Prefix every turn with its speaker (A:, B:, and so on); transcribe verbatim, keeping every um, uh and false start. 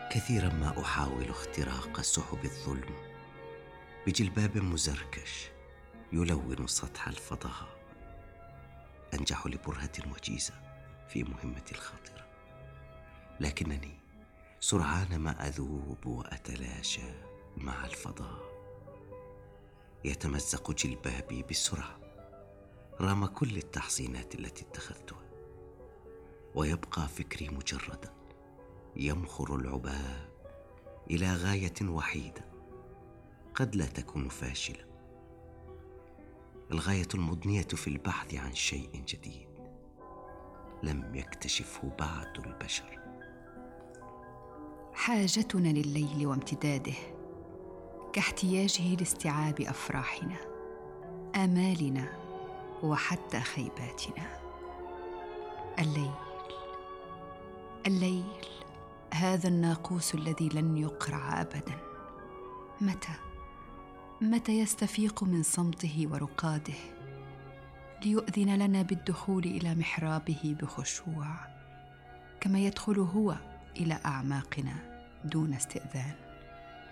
A: كثيرا ما أحاول اختراق سحب الظلم بجلباب مزركش يلون سطح الفضاء. أنجح لبرهة وجيزة في مهمتي الخطيرة، لكنني سرعان ما أذوب وأتلاشى مع الفضاء. يتمزق جلبابي بسرعة رغم كل التحصينات التي اتخذتها، ويبقى فكري مجردا يمخر العباب إلى غاية وحيدة قد لا تكون فاشلة، الغاية المضنية في البحث عن شيء جديد لم يكتشفه بعد البشر.
B: حاجتنا لليل وامتداده كاحتياجه لاستيعاب أفراحنا، آمالنا وحتى خيباتنا. الليل الليل هذا الناقوس الذي لن يقرع أبدا. متى متى يستفيق من صمته ورقاده ليؤذن لنا بالدخول إلى محرابه بخشوع، كما يدخل هو إلى أعماقنا دون استئذان.